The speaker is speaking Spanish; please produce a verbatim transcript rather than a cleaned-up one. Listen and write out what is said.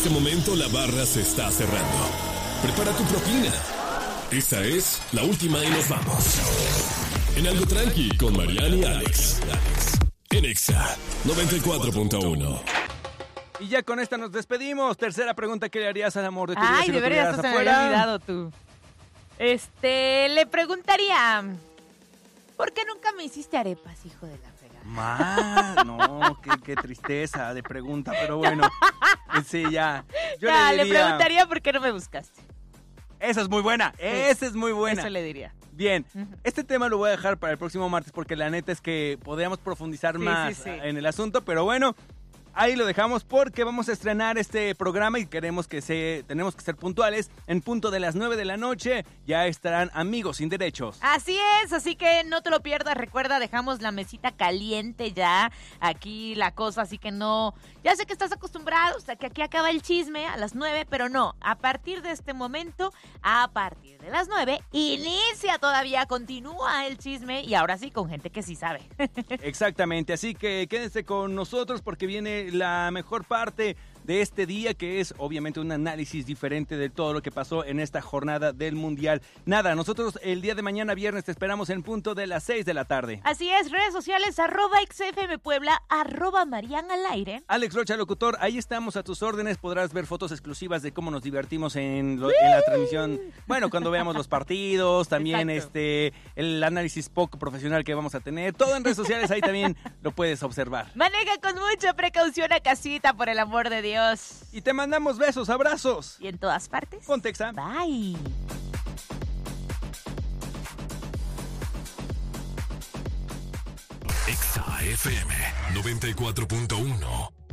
este momento la barra se está cerrando. Prepara tu propina. Esta es la última y nos vamos. En Algo Tranqui con Mariana y Alex. En Exa noventa y cuatro punto uno. Y ya con esta nos despedimos. Tercera pregunta: ¿qué le harías al amor de tu vida Ay, si de lo veras, tuvieras se me afuera? había olvidado tú. Este, le preguntaría, ¿por qué nunca me hiciste arepas, hijo de la fregada? Ma, no, qué, qué tristeza de pregunta, pero bueno. Sí, ya. Yo ya, le, le diría, preguntaría por qué no me buscaste. Esa es muy buena, esa es muy buena. Eso le diría. Bien, Ujú. este tema lo voy a dejar para el próximo martes porque la neta es que podríamos profundizar Sí, más sí, sí. en el asunto, pero bueno, ahí lo dejamos porque vamos a estrenar este programa y queremos que se, tenemos que ser puntuales. En punto de las nueve de la noche ya estarán Amigos Sin Derechos. Así es, así que no te lo pierdas. Recuerda, dejamos la mesita caliente ya. Aquí la cosa, así que no. Ya sé que estás acostumbrado hasta que aquí acaba el chisme a las nueve, pero no. A partir de este momento, a partir de las nueve, inicia todavía, continúa el chisme y ahora sí con gente que sí sabe. Exactamente, así que quédense con nosotros porque viene la mejor parte de este día, que es obviamente un análisis diferente de todo lo que pasó en esta jornada del Mundial. Nada, nosotros el día de mañana viernes te esperamos en punto de las seis de la tarde. Así es, redes sociales, arroba X F M Puebla, arroba Marian al aire. Alex Rocha, locutor, ahí estamos a tus órdenes. Podrás ver fotos exclusivas de cómo nos divertimos en, lo- en la transmisión. Bueno, cuando veamos los partidos, también Exacto. este el análisis poco profesional que vamos a tener. Todo en redes sociales, ahí también lo puedes observar. Maneja con mucha precaución a casita, por el amor de Dios. Y te mandamos besos, abrazos. Y en todas partes. Ponte Exa. Bye. Exa F M noventa y cuatro punto uno.